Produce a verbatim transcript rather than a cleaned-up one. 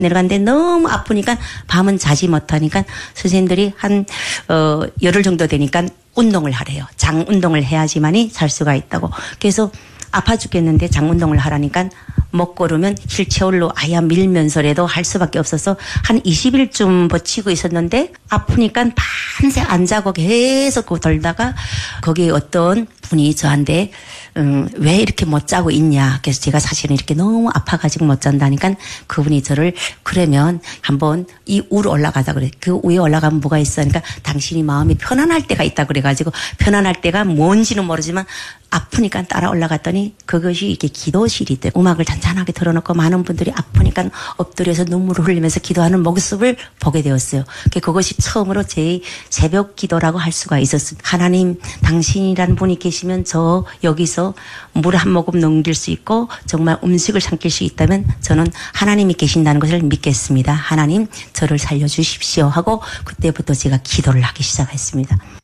내려갔는데 너무 아프니까 밤은 자지 못하니까 선생님들이 한 어, 열흘 정도 되니까 운동을 하래요. 장 운동을 해야지만이 살 수가 있다고. 그래서 아파 죽겠는데 장 운동을 하라니까 먹고르면 휠체어로 아야 밀면서라도 할 수밖에 없어서 한 이십 일쯤 버티고 있었는데 아프니까 밤새 안 자고 계속 돌다가 거기 어떤 분이 저한테 음, 왜 이렇게 못 자고 있냐. 그래서 제가 사실은 이렇게 너무 아파가지고 못 잔다니까 그분이 저를 그러면 한번 이 위로 올라가자 그래. 그 위에 올라가면 뭐가 있어. 그러니까 당신이 마음이 편안할 때가 있다 그래가지고 편안할 때가 뭔지는 모르지만 아프니까 따라 올라갔더니 그것이 이게 기도실이 돼. 음악을 잔잔하게 틀어놓고 많은 분들이 아프니까 엎드려서 눈물을 흘리면서 기도하는 모습을 보게 되었어요. 그것이 처음으로 제 새벽 기도라고 할 수가 있었습니다. 하나님 당신이라는 분이 계시면 저 여기서 물 한 모금 넘길 수 있고 정말 음식을 삼킬 수 있다면 저는 하나님이 계신다는 것을 믿겠습니다. 하나님 저를 살려주십시오 하고 그때부터 제가 기도를 하기 시작했습니다.